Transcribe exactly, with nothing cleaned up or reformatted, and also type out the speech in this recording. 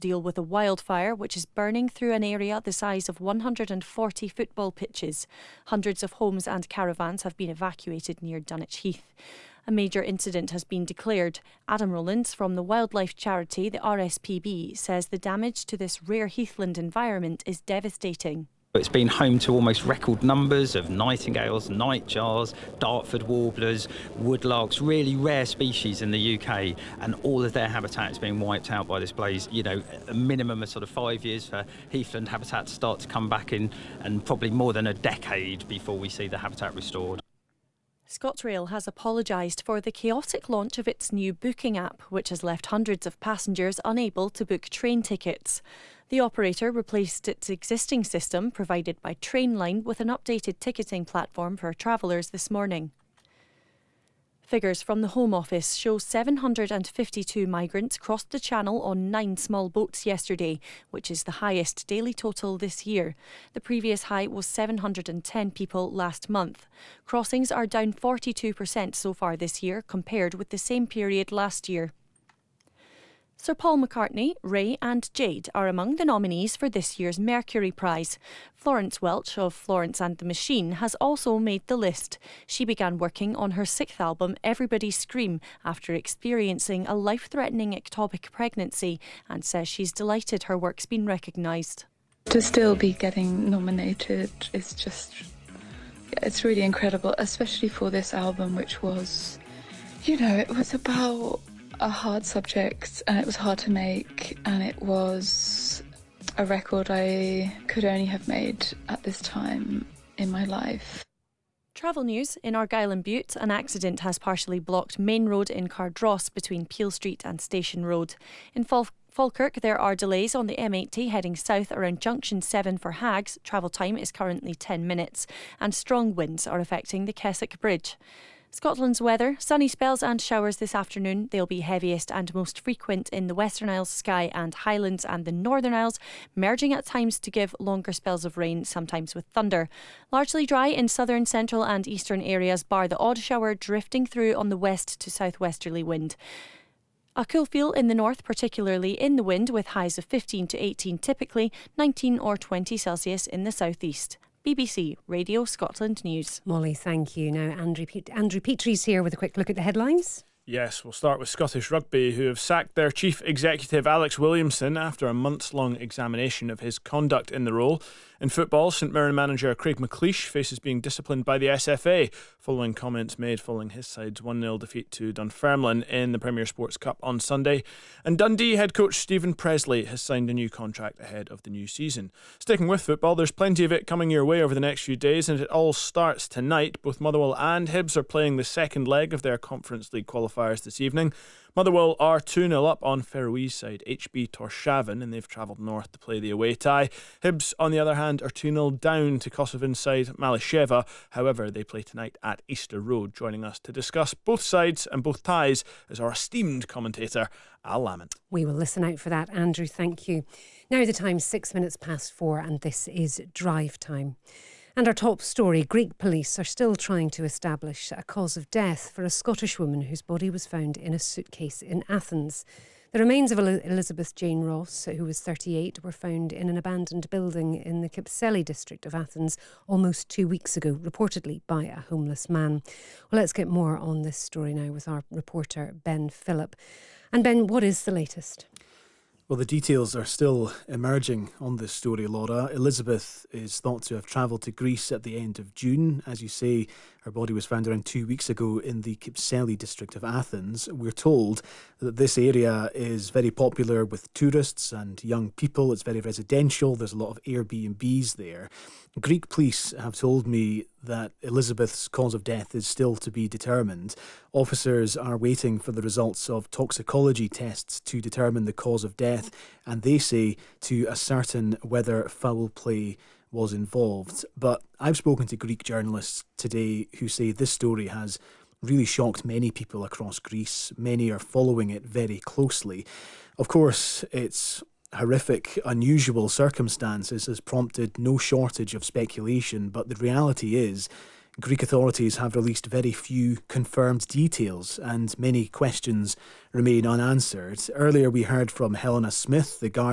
deal with a wildfire which is burning through an area the size of one hundred forty football pitches. Hundreds of homes and caravans have been evacuated near Dunwich Heath. A major incident has been declared. Adam Rowlands from the wildlife charity, the R S P B, says the damage to this rare heathland environment is devastating. It's been home to almost record numbers of nightingales, nightjars, Dartford warblers, woodlarks, really rare species in the U K, and all of their habitat is being wiped out by this blaze. You know, a minimum of sort of five years for heathland habitat to start to come back in, and probably more than a decade before we see the habitat restored. ScotRail has apologised for the chaotic launch of its new booking app, which has left hundreds of passengers unable to book train tickets. The operator replaced its existing system, provided by Trainline, with an updated ticketing platform for travellers this morning. Figures from the Home Office show seven hundred fifty-two migrants crossed the Channel on nine small boats yesterday, which is the highest daily total this year. The previous high was seven hundred ten people last month. Crossings are down forty-two percent so far this year compared with the same period last year. Sir Paul McCartney, Ray and Jade are among the nominees for this year's Mercury Prize. Florence Welch of Florence and the Machine has also made the list. She began working on her sixth album, Everybody Scream, after experiencing a life-threatening ectopic pregnancy, and says she's delighted her work's been recognised. To still be getting nominated is just, yeah, it's really incredible, especially for this album, which was, you know, it was about a hard subject, and it was hard to make, and it was a record I could only have made at this time in my life. Travel news. In Argyll and Bute, an accident has partially blocked Main Road in Cardross between Peel Street and Station Road. In Fal- Falkirk, there are delays on the M eighty heading south around Junction seven for Hags. Travel time is currently ten minutes, and strong winds are affecting the Keswick Bridge. Scotland's weather, sunny spells and showers this afternoon. They'll be heaviest and most frequent in the Western Isles, Skye and Highlands and the Northern Isles, merging at times to give longer spells of rain, sometimes with thunder. Largely dry in southern, central and eastern areas, bar the odd shower drifting through on the west to southwesterly wind. A cool feel in the north, particularly in the wind, with highs of fifteen to eighteen typically, nineteen or twenty Celsius in the southeast. B B C Radio Scotland News. Molly, thank you. Now, Andrew, Pe- Andrew Petrie's here with a quick look at the headlines. Yes, we'll start with Scottish Rugby, who have sacked their chief executive Alex Williamson after a months-long examination of his conduct in the role. In football, St Mirren manager Craig McLeish faces being disciplined by the S F A following comments made following his side's one nil defeat to Dunfermline in the Premier Sports Cup on Sunday. And Dundee head coach Stephen Presley has signed a new contract ahead of the new season. Sticking with football, there's plenty of it coming your way over the next few days, and it all starts tonight. Both Motherwell and Hibs are playing the second leg of their Conference League qualifiers this evening. Motherwell are two nil up on Faroese side H B Torshavn, and they've travelled north to play the away tie. Hibs, on the other hand, are two nil down to Kosovan side Malasheva. However, they play tonight at Easter Road. Joining us to discuss both sides and both ties is our esteemed commentator, Al Lamont. We will listen out for that, Andrew. Thank you. Now the time's six minutes past four, and this is Drive Time. And our top story, Greek police are still trying to establish a cause of death for a Scottish woman whose body was found in a suitcase in Athens. The remains of Elizabeth Jane Ross, who was thirty-eight, were found in an abandoned building in the Kypseli district of Athens almost two weeks ago, reportedly by a homeless man. Well, let's get more on this story now with our reporter, Ben Phillip. And Ben, what is the latest? Well, the details are still emerging on this story, Laura. Elizabeth is thought to have travelled to Greece at the end of June. As you say, her body was found around two weeks ago in the Kypseli district of Athens. We're told that this area is very popular with tourists and young people. It's very residential. There's a lot of Airbnbs there. Greek police have told me that Elizabeth's cause of death is still to be determined. Officers are waiting for the results of toxicology tests to determine the cause of death, and they say to ascertain whether foul play was involved. But I've spoken to Greek journalists today who say this story has really shocked many people across Greece. Many are following it very closely. Of course, it's horrific, unusual circumstances has prompted no shortage of speculation, but the reality is Greek authorities have released very few confirmed details and many questions remain unanswered. Earlier we heard from Helena Smith, the Guardian